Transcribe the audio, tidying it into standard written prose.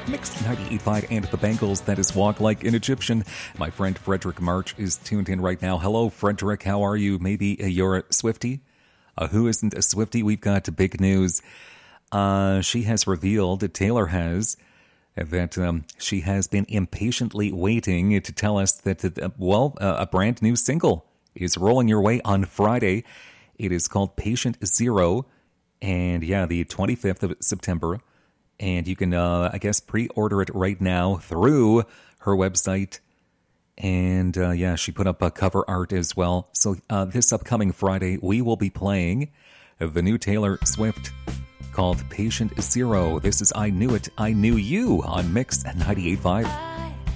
Mix 98.5 and the Bengals, that is Walk Like an Egyptian. My friend Frederick March is tuned in right now. Hello, Frederick. How are you? Maybe you're a Swiftie? Who isn't a Swiftie? We've got big news. She has revealed, Taylor has, that she has been impatiently waiting to tell us that, a brand new single is rolling your way on Friday. It is called Patient Zero, and the 25th of September. And you can, pre-order it right now through her website. And, she put up a cover art as well. So this upcoming Friday, we will be playing the new Taylor Swift called Patient Zero. This is I Knew It, I Knew You on Mix 98.5.